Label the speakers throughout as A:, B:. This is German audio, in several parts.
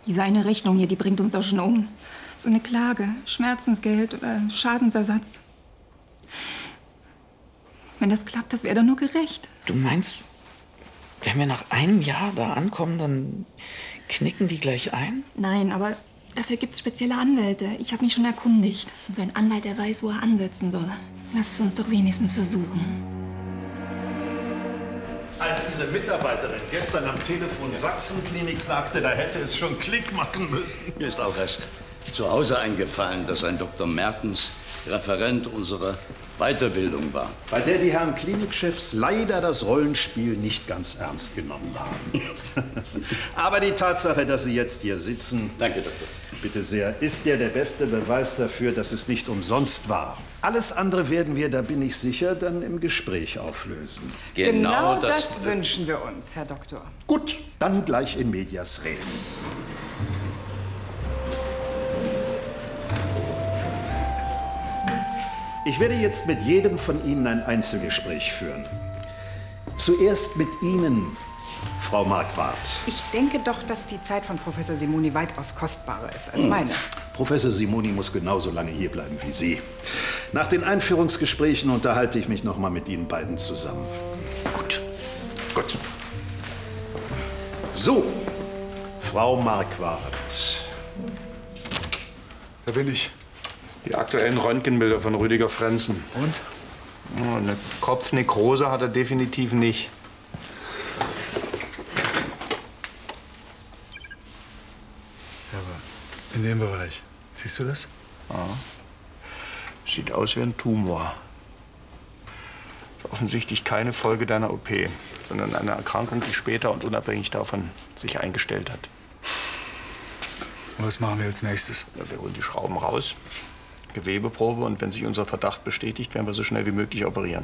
A: Diese eine Rechnung hier, die bringt uns doch schon um. So eine Klage, Schmerzensgeld oder Schadensersatz. Wenn das klappt, das wäre doch nur gerecht.
B: Du meinst, wenn wir nach einem Jahr da ankommen, dann knicken die gleich ein?
A: Nein, aber dafür gibt's spezielle Anwälte. Ich habe mich schon erkundigt. Und so ein Anwalt, der weiß, wo er ansetzen soll. Lass es uns doch wenigstens versuchen.
C: Als Ihre Mitarbeiterin gestern am Telefon Sachsenklinik sagte, da hätte es schon Klick machen müssen.
D: Mir ist auch erst zu Hause eingefallen, dass ein Dr. Mertens Referent unserer Weiterbildung war.
C: Bei der die Herren Klinikchefs leider das Rollenspiel nicht ganz ernst genommen haben. Aber die Tatsache, dass Sie jetzt hier sitzen,
D: Danke, Doktor.
C: Bitte sehr, ist ja der beste Beweis dafür, dass es nicht umsonst war. Alles andere werden wir, da bin ich sicher, dann im Gespräch auflösen.
E: Genau das wünschen wir uns, Herr Doktor.
C: Gut, dann gleich in medias res. Ich werde jetzt mit jedem von Ihnen ein Einzelgespräch führen. Zuerst mit Ihnen, Frau Marquardt.
E: Ich denke doch, dass die Zeit von Professor Simoni weitaus kostbarer ist als meine.
C: Professor Simoni muss genauso lange hierbleiben wie Sie. Nach den Einführungsgesprächen unterhalte ich mich noch mal mit Ihnen beiden zusammen. Gut. Gut. So, Frau Marquardt.
F: Da bin ich.
G: Die aktuellen Röntgenbilder von Rüdiger Frenzen.
F: Und?
G: Ja, eine Kopfnekrose hat er definitiv nicht.
F: Ja, aber in dem Bereich. Siehst du das?
G: Ja. Sieht aus wie ein Tumor. Ist offensichtlich keine Folge deiner OP, sondern eine Erkrankung, die später und unabhängig davon sich eingestellt hat.
F: Und was machen wir als nächstes?
G: Ja, wir holen die Schrauben raus, Gewebeprobe, und wenn sich unser Verdacht bestätigt, werden wir so schnell wie möglich operieren.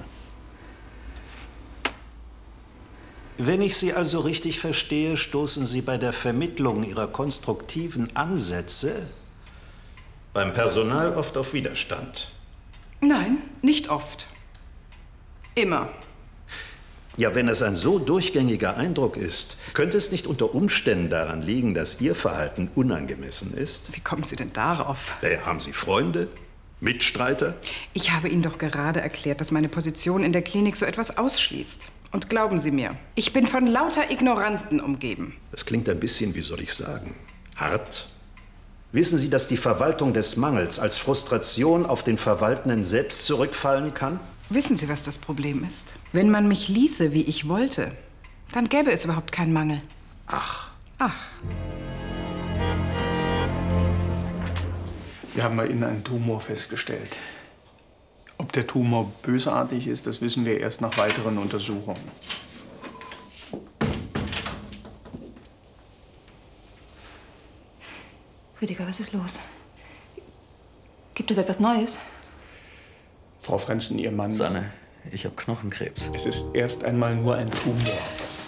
C: Wenn ich Sie also richtig verstehe, stoßen Sie bei der Vermittlung Ihrer konstruktiven Ansätze beim Personal oft auf Widerstand.
E: Nein, nicht oft. Immer.
C: Ja, wenn es ein so durchgängiger Eindruck ist, könnte es nicht unter Umständen daran liegen, dass Ihr Verhalten unangemessen ist?
E: Wie kommen Sie denn darauf?
C: Haben Sie Freunde? Mitstreiter?
E: Ich habe Ihnen doch gerade erklärt, dass meine Position in der Klinik so etwas ausschließt. Und glauben Sie mir, ich bin von lauter Ignoranten umgeben.
C: Das klingt ein bisschen, wie soll ich sagen, hart. Wissen Sie, dass die Verwaltung des Mangels als Frustration auf den Verwaltenden selbst zurückfallen kann?
E: Wissen Sie, was das Problem ist? Wenn man mich ließe, wie ich wollte, dann gäbe es überhaupt keinen Mangel.
C: Ach.
E: Ach.
G: Wir haben bei Ihnen einen Tumor festgestellt. Ob der Tumor bösartig ist, das wissen wir erst nach weiteren Untersuchungen.
A: Rüdiger, was ist los? Gibt es etwas Neues?
G: Frau Frenzen, Ihr Mann...
B: Sanne, ich habe Knochenkrebs.
G: Es ist erst einmal nur ein Tumor.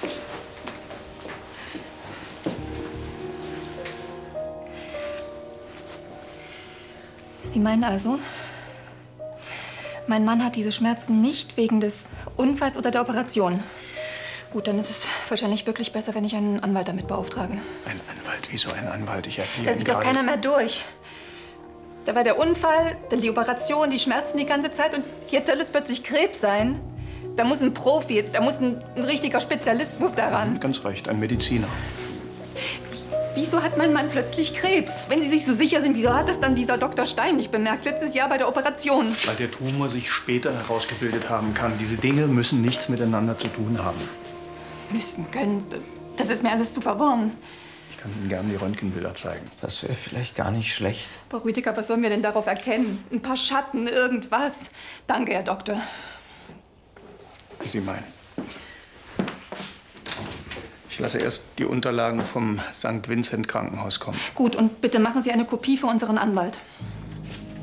A: Sie meinen also, mein Mann hat diese Schmerzen nicht wegen des Unfalls oder der Operation? Gut, dann ist es wahrscheinlich wirklich besser, wenn ich einen Anwalt damit beauftrage.
G: Ein Anwalt? Wieso ein Anwalt? Ich erkläre
A: Da sieht doch keiner mehr durch. Da war der Unfall, dann die Operation, die Schmerzen die ganze Zeit und jetzt soll es plötzlich Krebs sein. Da muss ein Profi, da muss ein richtiger Spezialist muss daran.
G: Ganz recht, ein Mediziner.
A: Wieso hat mein Mann plötzlich Krebs? Wenn Sie sich so sicher sind, wieso hat das dann dieser Dr. Stein nicht bemerkt, letztes Jahr bei der Operation?
G: Weil der Tumor sich später herausgebildet haben kann. Diese Dinge müssen nichts miteinander zu tun haben.
A: Müssen, können, das ist mir alles zu verworren.
G: Ich kann Ihnen gerne die Röntgenbilder zeigen.
B: Das wäre vielleicht gar nicht schlecht.
A: Aber Rüdiger, was sollen wir denn darauf erkennen? Ein paar Schatten, irgendwas. Danke, Herr Doktor.
G: Wie Sie meinen. Ich lasse erst die Unterlagen vom St. Vincent Krankenhaus kommen.
A: Gut, und bitte machen Sie eine Kopie für unseren Anwalt.